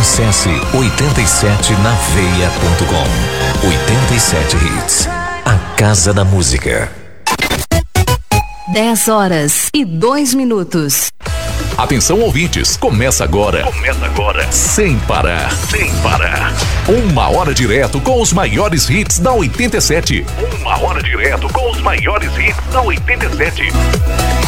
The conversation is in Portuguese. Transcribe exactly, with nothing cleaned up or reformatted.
Acesse oitenta e sete na veia ponto com. oitenta e sete Hits, a casa da música. dez horas e dois minutos. Atenção, ouvintes, começa agora. Começa agora. Sem parar. Sem parar. Uma hora direto com os maiores hits da oitenta e sete. Uma hora direto com os maiores hits da oitenta e sete.